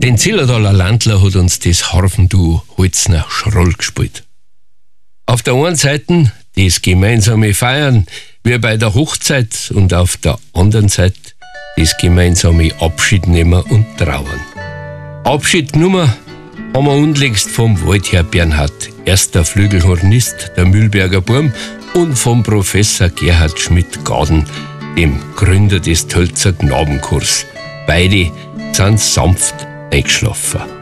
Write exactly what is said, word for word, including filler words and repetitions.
Den Zillertaler Landler hat uns das Harfenduo Holzner Schroll gespielt. Auf der einen Seite das gemeinsame Feiern, wie bei der Hochzeit, und auf der anderen Seite das gemeinsame Abschied nehmen und trauern. Abschied genommen haben wir unlängst vom Waldherr Bernhard, erster Flügelhornist der Mühlberger Burm, und vom Professor Gerhard Schmidt-Gaden, dem Gründer des Tölzer Knabenchors. Beide sind sanft eingeschlafen.